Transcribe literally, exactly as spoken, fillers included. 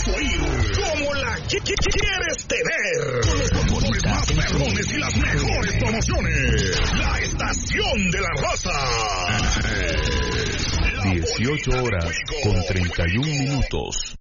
quieres oír, como la que quieres tener. Con los locutores más perrones y las mejores promociones. La estación de la raza. dieciocho horas con treinta y un minutos.